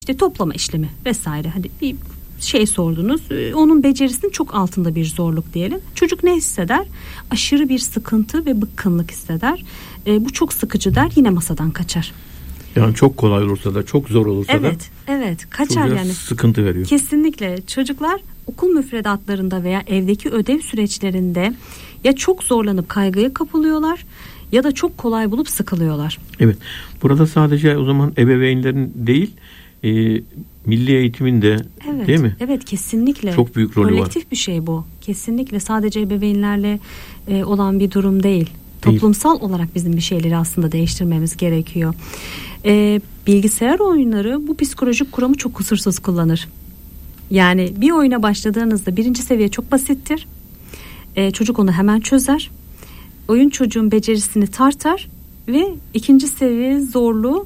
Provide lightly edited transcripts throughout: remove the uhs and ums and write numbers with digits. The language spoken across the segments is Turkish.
işte toplama işlemi vesaire, hadi bir şey sordunuz, onun becerisinin çok altında bir zorluk diyelim. Çocuk ne hisseder? Aşırı bir sıkıntı ve bıkkınlık hisseder. Bu çok sıkıcı der, yine masadan kaçar. Yani çok kolay olursa da, çok zor olursa da evet kaçar yani. Sıkıntı veriyor. Kesinlikle çocuklar okul müfredatlarında veya evdeki ödev süreçlerinde ya çok zorlanıp kaygıya kapılıyorlar ya da çok kolay bulup sıkılıyorlar. Evet. Burada sadece o zaman ebeveynlerin değil, milli eğitimin de, değil mi? Evet, kesinlikle. Çok büyük rolü var. Kolektif bir şey bu. Kesinlikle sadece ebeveynlerle olan bir durum değil. Toplumsal olarak bizim bir şeyleri aslında değiştirmemiz gerekiyor. Bilgisayar oyunları bu psikolojik kuramı çok kusursuz kullanır. Yani bir oyuna başladığınızda birinci seviye çok basittir. Çocuk onu hemen çözer. Oyun çocuğun becerisini tartar ve ikinci seviye zorluğu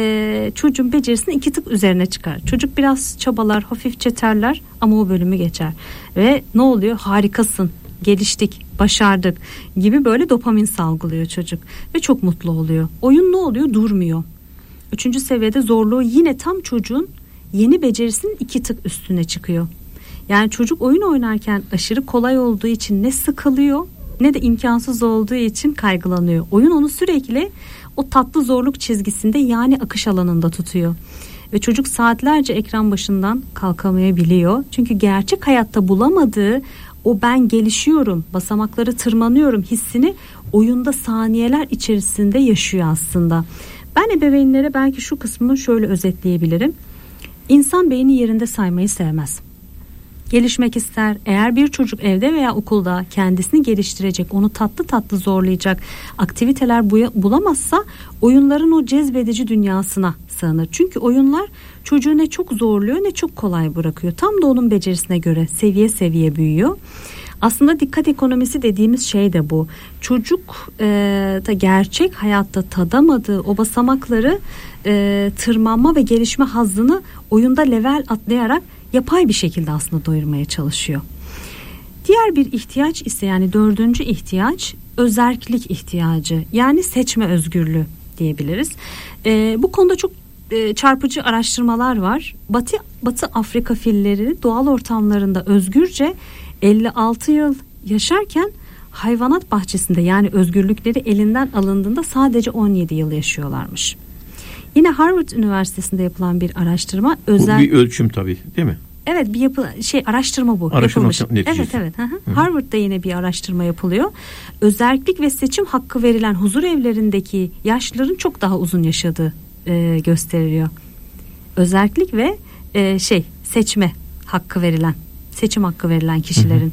çocuğun becerisini 2 tık üzerine çıkar. Çocuk biraz çabalar, hafifçe terler ama o bölümü geçer. Ve ne oluyor? Harikasın, geliştik, başardık gibi böyle dopamin salgılıyor çocuk ve çok mutlu oluyor. Oyun ne oluyor? Durmuyor. 3. seviyede zorluğu yine tam çocuğun yeni becerisinin 2 tık üstüne çıkıyor. Yani çocuk oyun oynarken aşırı kolay olduğu için ne sıkılıyor ne de imkansız olduğu için kaygılanıyor. Oyun onu sürekli o tatlı zorluk çizgisinde, yani akış alanında tutuyor. Ve çocuk saatlerce ekran başından kalkamayabiliyor. Çünkü gerçek hayatta bulamadığı o ben gelişiyorum, basamakları tırmanıyorum hissini oyunda saniyeler içerisinde yaşıyor aslında. Ben ebeveynlere belki şu kısmını şöyle özetleyebilirim. İnsan beyni yerinde saymayı sevmez. Gelişmek ister. Eğer bir çocuk evde veya okulda kendisini geliştirecek, onu tatlı tatlı zorlayacak aktiviteler bulamazsa oyunların o cezbedici dünyasına sığınır. Çünkü oyunlar çocuğu ne çok zorluyor ne çok kolay bırakıyor. Tam da onun becerisine göre seviye seviye büyüyor. Aslında dikkat ekonomisi dediğimiz şey de bu. Çocuk da gerçek hayatta tadamadığı o basamakları tırmanma ve gelişme hazzını oyunda level atlayarak yapay bir şekilde aslında doyurmaya çalışıyor. Diğer bir ihtiyaç ise, yani 4. ihtiyaç, özerklik ihtiyacı, yani seçme özgürlüğü diyebiliriz. Bu konuda çok çarpıcı araştırmalar var. Batı Afrika filleri doğal ortamlarında özgürce 56 yıl yaşarken hayvanat bahçesinde, yani özgürlükleri elinden alındığında sadece 17 yıl yaşıyorlarmış. Yine Harvard Üniversitesi'nde yapılan bir araştırma, bu bir ölçüm tabii, değil mi? Evet, bir araştırma bu. Araştırma yapılmış. Evet. Harvard'da yine bir araştırma yapılıyor. Özerklik ve seçim hakkı verilen huzur evlerindeki yaşlıların çok daha uzun yaşadığı gösteriliyor. Özerklik ve seçim hakkı verilen kişilerin.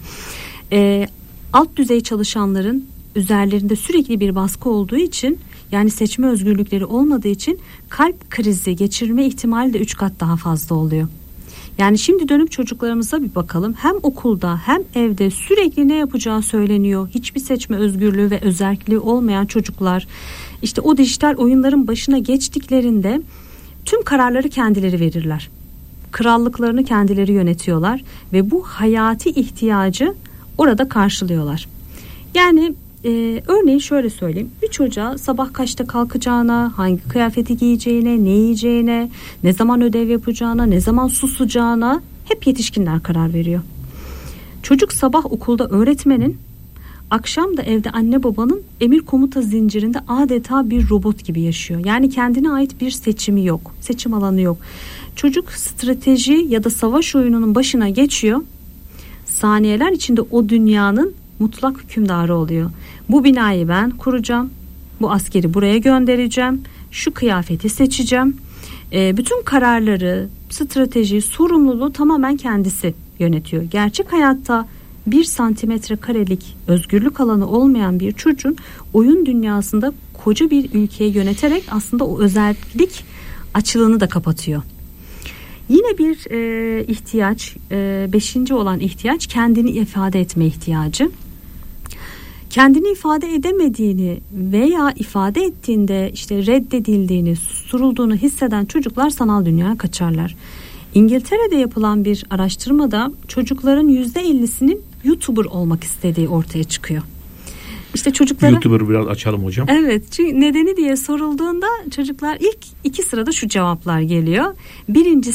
Alt düzey çalışanların üzerlerinde sürekli bir baskı olduğu için, yani seçme özgürlükleri olmadığı için kalp krizi geçirme ihtimali de 3 kat daha fazla oluyor. Yani şimdi dönüp çocuklarımıza bir bakalım. Hem okulda hem evde sürekli ne yapacağı söyleniyor. Hiçbir seçme özgürlüğü ve özerkliği olmayan çocuklar işte o dijital oyunların başına geçtiklerinde tüm kararları kendileri verirler. Krallıklarını kendileri yönetiyorlar ve bu hayati ihtiyacı orada karşılıyorlar. Yani örneğin şöyle söyleyeyim, bir çocuğa sabah kaçta kalkacağına, hangi kıyafeti giyeceğine, ne yiyeceğine, ne zaman ödev yapacağına, ne zaman susacağına hep yetişkinler karar veriyor. Çocuk sabah okulda öğretmenin, akşam da evde anne babanın emir komuta zincirinde adeta bir robot gibi yaşıyor. Yani kendine ait bir seçimi yok, seçim alanı yok. Çocuk strateji ya da savaş oyununun başına geçiyor. Saniyeler içinde o dünyanın mutlak hükümdarı oluyor. Bu binayı ben kuracağım. Bu askeri buraya göndereceğim. Şu kıyafeti seçeceğim. Bütün kararları, strateji, sorumluluğu tamamen kendisi yönetiyor. Gerçek hayatta 1 santimetre karelik özgürlük alanı olmayan bir çocuğun oyun dünyasında koca bir ülkeyi yöneterek aslında o özellik açığını da kapatıyor. Yine bir ihtiyaç, 5. olan ihtiyaç, kendini ifade etme ihtiyacı. Kendini ifade edemediğini veya ifade ettiğinde işte reddedildiğini, susturulduğunu hisseden çocuklar sanal dünyaya kaçarlar. İngiltere'de yapılan bir araştırmada çocukların %50'sinin YouTuber olmak istediği ortaya çıkıyor. İşte çocuklara YouTuber'ı biraz açalım hocam. Evet, çünkü nedeni diye sorulduğunda çocuklar ilk 2 sırada şu cevaplar geliyor. Birincisi